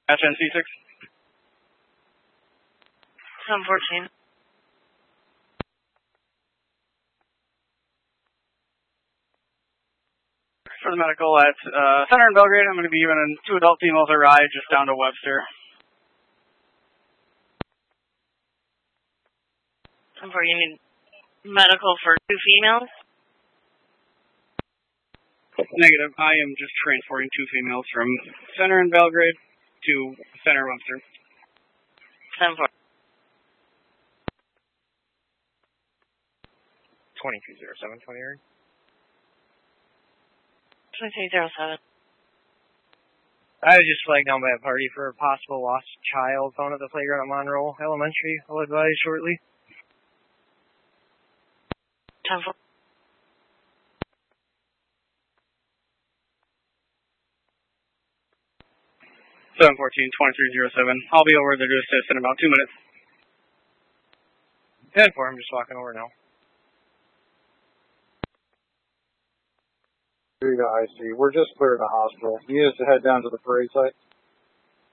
SNC6. 714. For the medical at Center in Belgrade, I'm going to be giving 2 adult females a ride just down to Webster. 714, you need medical for 2 females? Negative. I am just transporting 2 females from Center in Belgrade to Center Webster. 714. 2207, 20 area. 2307. I was just flagged down by a party for a possible lost child found at the playground at Monroe Elementary. I'll advise shortly. 10-4. 714, 2307. I'll be over there to assist in about 2 minutes. 10-4, I'm just walking over now. Here you go, IC. We're just clear of the hospital. You need us to head down to the parade site?